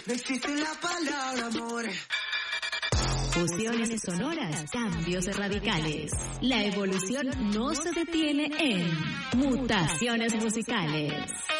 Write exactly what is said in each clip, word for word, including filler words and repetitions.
No existe la palabra amor. Fusiones sonoras, cambios radicales. La evolución no se detiene en Mutaciones Musicales.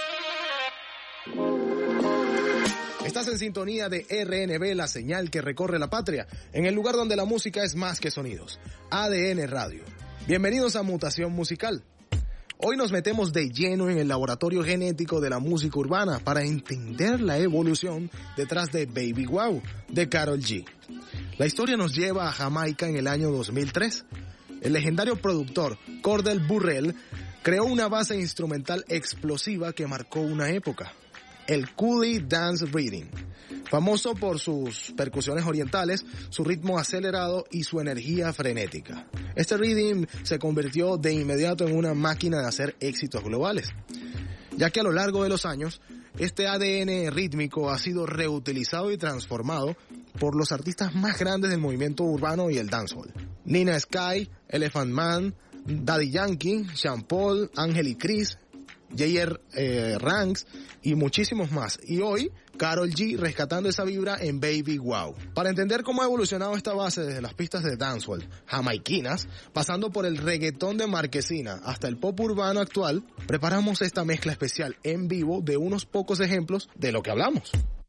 Estás en sintonía de R N B, la señal que recorre la patria, en el lugar donde la música es más que sonidos. A D N Radio. Bienvenidos a Mutación Musical. Hoy nos metemos de lleno en el laboratorio genético de la música urbana para entender la evolución detrás de Baby Wow, de Karol G. La historia nos lleva a Jamaica en el año dos mil tres. El legendario productor Cordell Burrell creó una base instrumental explosiva que marcó una época, el Coolie Dance Rhythm, famoso por sus percusiones orientales, su ritmo acelerado y su energía frenética. Este rhythm se convirtió de inmediato en una máquina de hacer éxitos globales, ya que a lo largo de los años, este A D N rítmico ha sido reutilizado y transformado por los artistas más grandes del movimiento urbano y el dancehall. Nina Sky, Elephant Man, Daddy Yankee, Sean Paul, Ángel y Chris, J R Eh, Ranks y muchísimos más. Y hoy, Karol G rescatando esa vibra en Baby Wow. Para entender cómo ha evolucionado esta base desde las pistas de dancehall jamaiquinas, pasando por el reggaetón de Marquesina hasta el pop urbano actual, preparamos esta mezcla especial en vivo de unos pocos ejemplos de lo que hablamos.